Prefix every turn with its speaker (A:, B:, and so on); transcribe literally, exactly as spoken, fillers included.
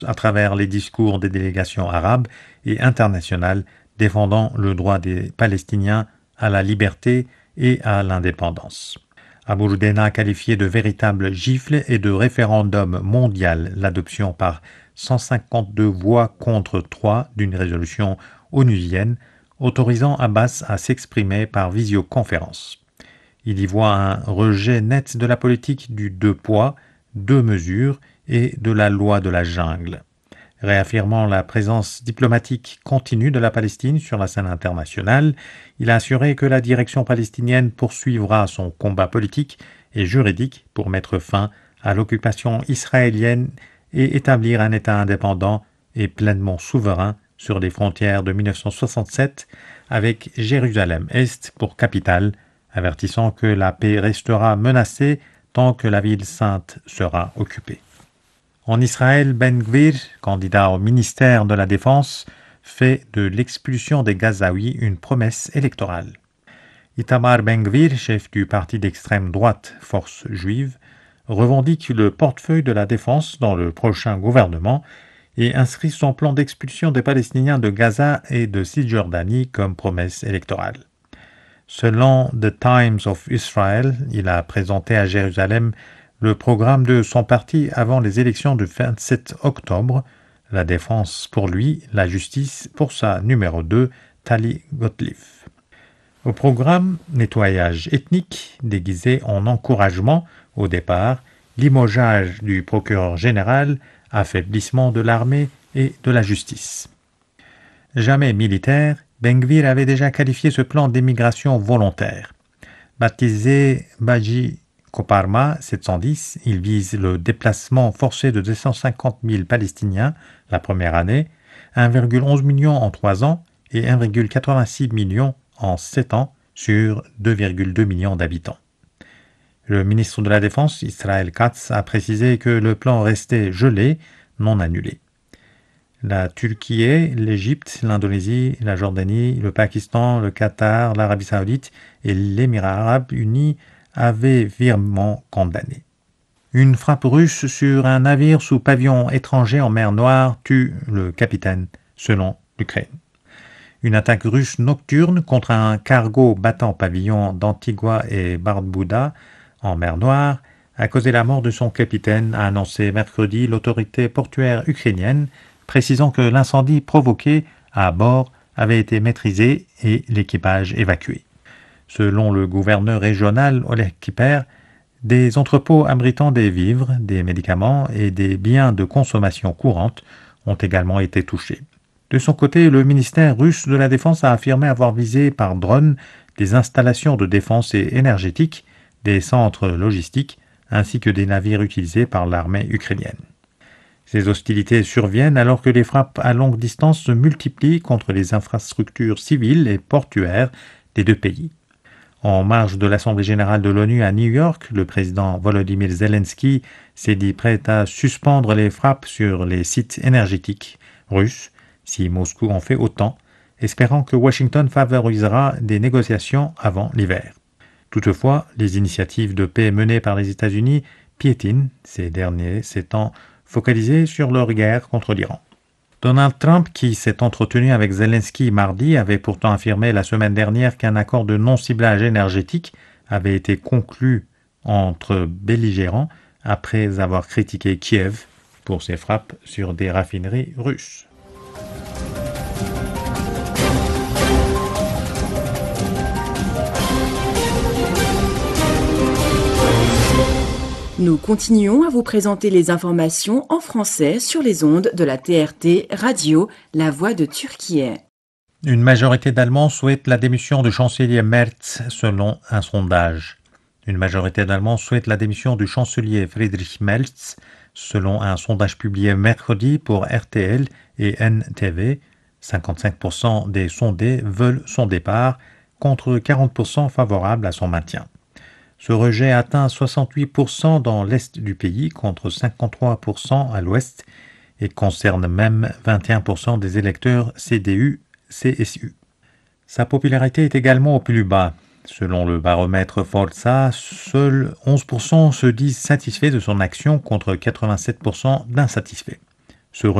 A: à travers les discours des délégations arabes et internationales défendant le droit des Palestiniens à la liberté et à l'indépendance. Abu Roudaina a qualifié de véritable gifle et de référendum mondial l'adoption par cent cinquante-deux voix contre trois d'une résolution onusienne autorisant Abbas à s'exprimer par visioconférence. Il y voit un rejet net de la politique du deux poids, deux mesures et de la loi de la jungle. Réaffirmant la présence diplomatique continue de la Palestine sur la scène internationale, il a assuré que la direction palestinienne poursuivra son combat politique et juridique pour mettre fin à l'occupation israélienne et établir un État indépendant et pleinement souverain sur les frontières de mille neuf cent soixante-sept avec Jérusalem-Est pour capitale, avertissant que la paix restera menacée tant que la ville sainte sera occupée. En Israël, Ben Gvir, candidat au ministère de la Défense, fait de l'expulsion des Gazaouis une promesse électorale. Itamar Ben Gvir, chef du parti d'extrême droite Force juive, revendique le portefeuille de la défense dans le prochain gouvernement et inscrit son plan d'expulsion des Palestiniens de Gaza et de Cisjordanie comme promesse électorale. Selon The Times of Israel, il a présenté à Jérusalem le programme de son parti avant les élections du vingt-sept octobre, la défense pour lui, la justice pour sa numéro deux, Tali Gottlieb. Au programme, nettoyage ethnique déguisé en encouragement au départ, limogeage du procureur général, affaiblissement de l'armée et de la justice. Jamais militaire, Ben Gvir avait déjà qualifié ce plan d'émigration volontaire. Baptisé Baji Koparma sept cent dix, il vise le déplacement forcé de deux cent cinquante mille Palestiniens la première année, un virgule onze million en trois ans et un virgule quatre-vingt-six million en sept ans sur deux virgule deux millions d'habitants. Le ministre de la Défense, Israël Katz, a précisé que le plan restait gelé, non annulé. La Turquie, l'Égypte, l'Indonésie, la Jordanie, le Pakistan, le Qatar, l'Arabie saoudite et l'Émirat arabe unis avaient virement condamné. Une frappe russe sur un navire sous pavillon étranger en mer Noire tue le capitaine, selon l'Ukraine. Une attaque russe nocturne contre un cargo battant pavillon d'Antigua et Barbuda en mer Noire a causé la mort de son capitaine, a annoncé mercredi l'autorité portuaire ukrainienne, précisant que l'incendie provoqué à bord avait été maîtrisé et l'équipage évacué. Selon le gouverneur régional Oleg Kiper, des entrepôts abritant des vivres, des médicaments et des biens de consommation courante ont également été touchés. De son côté, le ministère russe de la Défense a affirmé avoir visé par drone des installations de défense et énergétiques, des centres logistiques, ainsi que des navires utilisés par l'armée ukrainienne. Ces hostilités surviennent alors que les frappes à longue distance se multiplient contre les infrastructures civiles et portuaires des deux pays. En marge de l'Assemblée générale de l'ONU à New York, le président Volodymyr Zelensky s'est dit prêt à suspendre les frappes sur les sites énergétiques russes si Moscou en fait autant, espérant que Washington favorisera des négociations avant l'hiver. Toutefois, les initiatives de paix menées par les États-Unis piétinent, ces derniers s'étant focalisés sur leur guerre contre l'Iran. Donald Trump, qui s'est entretenu avec Zelensky mardi, avait pourtant affirmé la semaine dernière qu'un accord de non-ciblage énergétique avait été conclu entre belligérants après avoir critiqué Kiev pour ses frappes sur des raffineries russes.
B: Nous continuons à vous présenter les informations en français sur les ondes de la T R T Radio, la voix de Turquie.
A: Une majorité d'Allemands souhaite la démission du chancelier Merz selon un sondage. Une majorité d'Allemands souhaite la démission du chancelier Friedrich Merz selon un sondage publié mercredi pour R T L et N T V. cinquante-cinq pour cent des sondés veulent son départ contre quarante pour cent favorables à son maintien. Ce rejet atteint soixante-huit pour cent dans l'est du pays contre cinquante-trois pour cent à l'ouest et concerne même vingt et un pour cent des électeurs C D U C S U. Sa popularité est également au plus bas. Selon le baromètre Forza, seuls onze pour cent se disent satisfaits de son action contre quatre-vingt-sept pour cent d'insatisfaits. se